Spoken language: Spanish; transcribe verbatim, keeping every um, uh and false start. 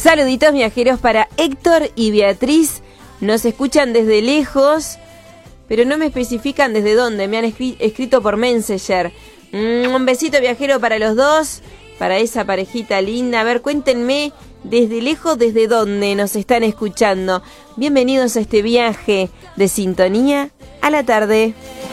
Saluditos viajeros para Héctor y Beatriz. Nos escuchan desde lejos, pero no me especifican desde dónde. Me han escri- escrito por Messenger. Mm, un besito viajero para los dos, para esa parejita linda. A ver, cuéntenme desde lejos, desde dónde nos están escuchando. Bienvenidos a este viaje de sintonía a la tarde.